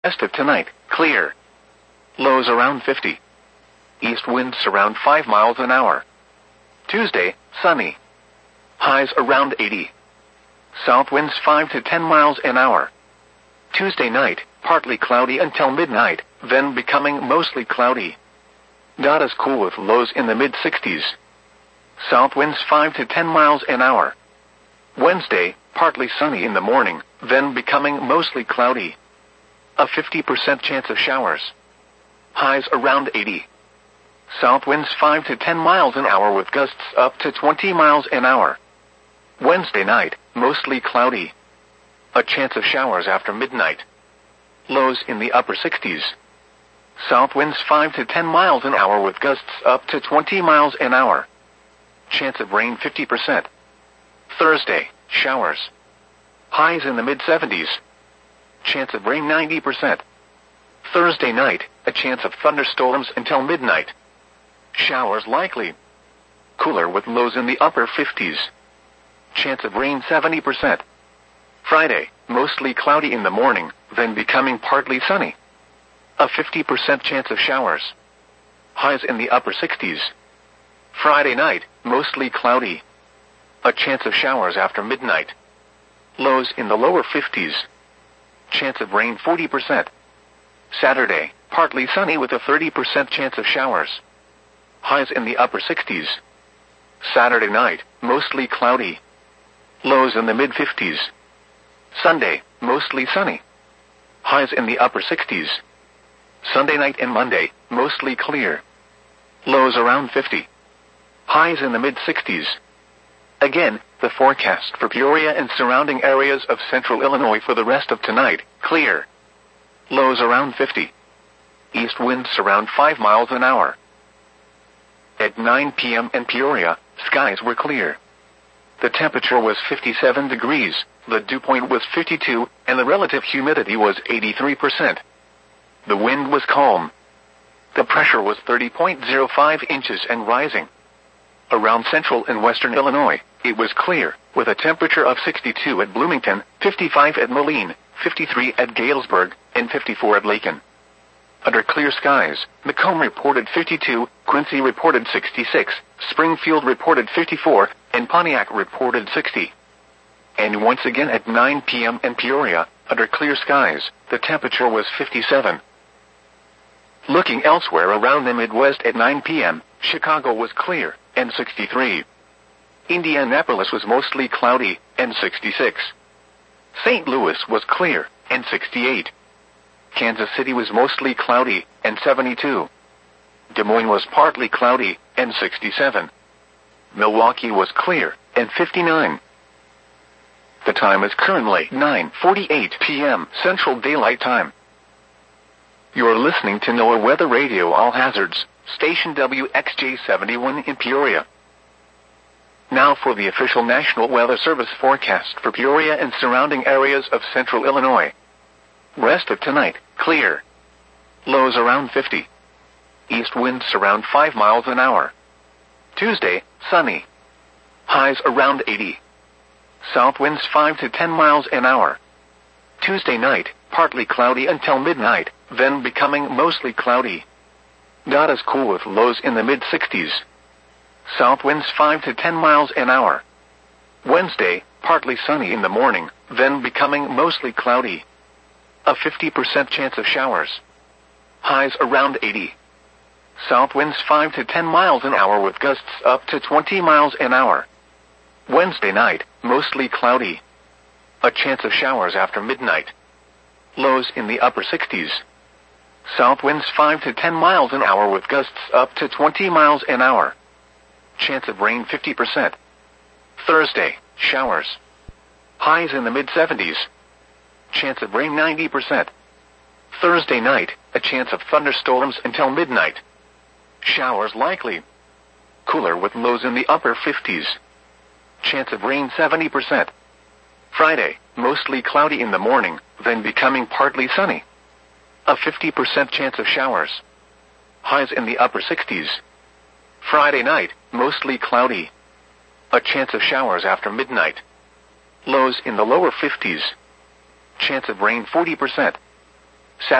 Rest of tonight, clear. Lows around 50. East winds around 5 miles an hour. Tuesday, sunny. Highs around 80. South winds 5 to 10 miles an hour. Tuesday night, partly cloudy until midnight, then becoming mostly cloudy. Not as cool with lows in the mid-60s. South winds 5 to 10 miles an hour. Wednesday, partly sunny in the morning, then becoming mostly cloudy. A 50% chance of showers. Highs around 80. South winds 5 to 10 miles an hour with gusts up to 20 miles an hour. Wednesday night, mostly cloudy. A chance of showers after midnight. Lows in the upper 60s. South winds 5 to 10 miles an hour with gusts up to 20 miles an hour. Chance of rain 50%. Thursday, showers. Highs in the mid-70s. Chance of rain 90%. Thursday night, a chance of thunderstorms until midnight. Showers likely. Cooler with lows in the upper 50s. Chance of rain 70%. Friday, mostly cloudy in the morning, then becoming partly sunny. A 50% chance of showers. Highs in the upper 60s. Friday night, mostly cloudy. A chance of showers after midnight. Lows in the lower 50s. Chance of rain 40%. Saturday, partly sunny with a 30% chance of showers. Highs in the upper 60s. Saturday night, mostly cloudy. Lows in the mid-50s. Sunday, mostly sunny. Highs in the upper 60s. Sunday night and Monday, mostly clear. Lows around 50. Highs in the mid-60s. Again, the forecast for Peoria and surrounding areas of central Illinois for the rest of tonight, clear. Lows around 50. East winds around 5 miles an hour. At 9 p.m. in Peoria, skies were clear. The temperature was 57 degrees, the dew point was 52, and the relative humidity was 83%. The wind was calm. The pressure was 30.05 inches and rising. Around central and western Illinois, it was clear, with a temperature of 62 at Bloomington, 55 at Moline, 53 at Galesburg, and 54 at Lacon. Under clear skies, Macomb reported 52, Quincy reported 66, Springfield reported 54, and Pontiac reported 60. And once again at 9 p.m. in Peoria, under clear skies, the temperature was 57. Looking elsewhere around the Midwest at 9 p.m., Chicago was clear, and 63. Indianapolis was mostly cloudy, and 66. St. Louis was clear, and 68. Kansas City was mostly cloudy, and 72. Des Moines was partly cloudy, and 67. Milwaukee was clear, and 59. The time is currently 9:48 p.m. Central Daylight Time. You're listening to NOAA Weather Radio All Hazards, station WXJ71 in Peoria. Now for the official National Weather Service forecast for Peoria and surrounding areas of central Illinois. Rest of tonight, clear. Lows around 50. East winds around 5 miles an hour. Tuesday, sunny. Highs around 80. South winds 5 to 10 miles an hour. Tuesday night, partly cloudy until midnight, then becoming mostly cloudy. Not as cool with lows in the mid-60s. South winds 5 to 10 miles an hour. Wednesday, partly sunny in the morning, then becoming mostly cloudy. A 50% chance of showers. Highs around 80. South winds 5 to 10 miles an hour with gusts up to 20 miles an hour. Wednesday night, mostly cloudy. A chance of showers after midnight. Lows in the upper 60s. South winds 5 to 10 miles an hour with gusts up to 20 miles an hour. Chance of rain 50%. Thursday, showers. Highs in the mid-70s. Chance of rain 90%. Thursday night, a chance of thunderstorms until midnight. Showers likely. Cooler with lows in the upper 50s. Chance of rain 70%. Friday, mostly cloudy in the morning, then becoming partly sunny. A 50% chance of showers. Highs in the upper 60s. Friday night, mostly cloudy. A chance of showers after midnight. Lows in the lower 50s. Chance of rain 40%.